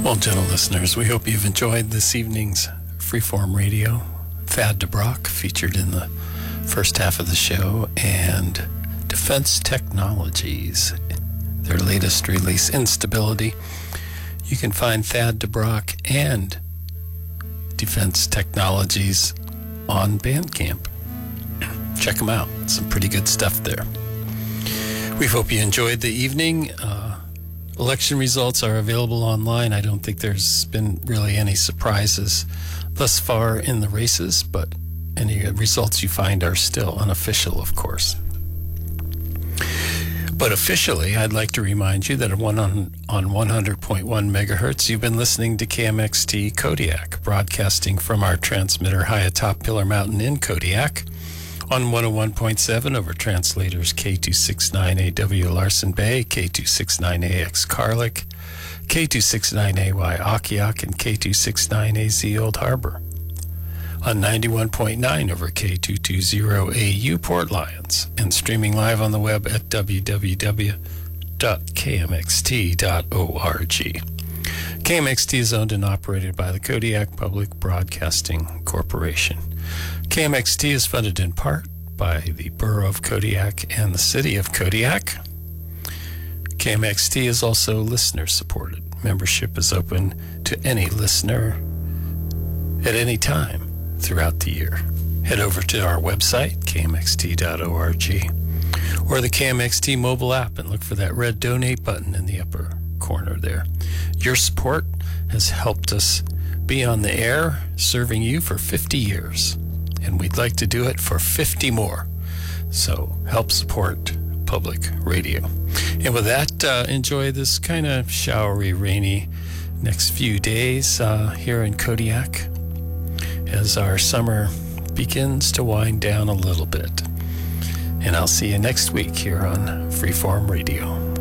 Well, gentle listeners, we hope you've enjoyed this evening's Freeform Radio. Thad DeBrock featured in the first half of the show, and Defense Technologies, their latest release, Instability. You can find Thad DeBrock and Defense Technologies on Bandcamp. Check them out. Some pretty good stuff there. We hope you enjoyed the evening. Election results are available online. I don't think there's been really any surprises thus far in the races, but any results you find are still unofficial, of course. But officially, I'd like to remind you that on 100.1 megahertz, you've been listening to KMXT Kodiak, broadcasting from our transmitter high atop Pillar Mountain in Kodiak. On 101.7 over translators K269AW Larson Bay, K269AX Carlick, K269AY Akiak, and K269AZ Old Harbor. On 91.9 over K220AU Port Lions, and streaming live on the web at www.kmxt.org. KMXT is owned and operated by the Kodiak Public Broadcasting Corporation. KMXT is funded in part by the Borough of Kodiak and the City of Kodiak. KMXT is also listener-supported. Membership is open to any listener at any time throughout the year. Head over to our website, kmxt.org, or the KMXT mobile app and look for that red donate button in the upper corner there. Your support has helped us be on the air, serving you for 50 years. And we'd like to do it for 50 more. So help support public radio. And with that, enjoy this kind of showery, rainy next few days here in Kodiak as our summer begins to wind down a little bit. And I'll see you next week here on Freeform Radio.